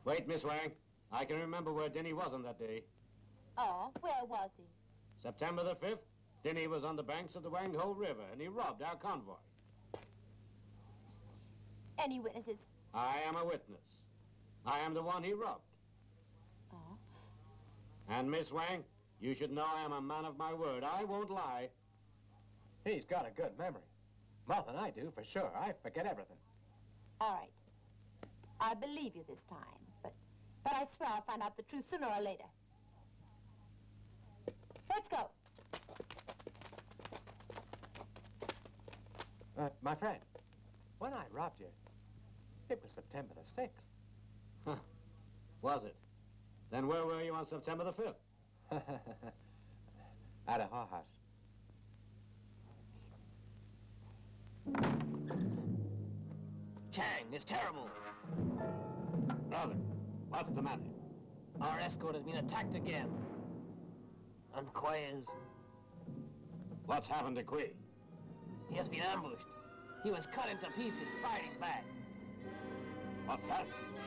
Wait, Miss Wang. I can remember where Denny was on that day. Oh, where was he? September the 5th, Denny was on the banks of the Wang Ho River, and he robbed our convoy. Any witnesses? I am a witness. I am the one he robbed. Oh. And, Miss Wang, you should know I am a man of my word. I won't lie. He's got a good memory. More than I do, for sure. I forget everything. All right. I believe you this time, but I swear I'll find out the truth sooner or later. Let's go. My friend, when I robbed you, it was September the 6th. Huh. Was it? Then where were you on September the 5th? At a whorehouse. Chang, it's terrible. Brother, what's the matter? Our escort has been attacked again. And Quay is... What's happened to Kui? He has been ambushed. He was cut into pieces, fighting back. What's that?